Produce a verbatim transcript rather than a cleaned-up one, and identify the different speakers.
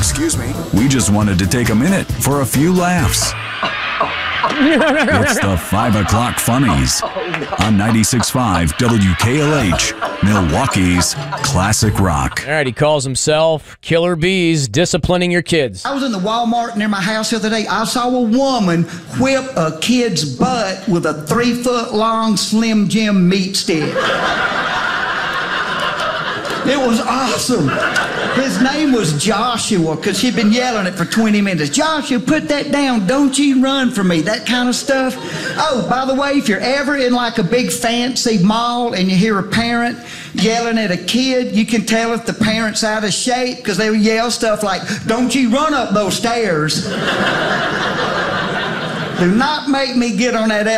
Speaker 1: Excuse me. We just wanted to take a minute for a few laughs. It's the five o'clock Funnies on ninety-six point five W K L H, Milwaukee's classic rock.
Speaker 2: All right, he calls himself Killer Bees, disciplining your kids.
Speaker 3: I was in the Walmart near my house the other day. I saw a woman whip a kid's butt with a three-foot-long Slim Jim meat stick. It was awesome. His name was Joshua, because she'd been yelling it for twenty minutes. Joshua, put that down. Don't you run from me. That kind of stuff. Oh, by the way, if you're ever in like a big fancy mall and you hear a parent yelling at a kid, you can tell if the parent's out of shape, because they will yell stuff like, don't you run up those stairs. Do not make me get on that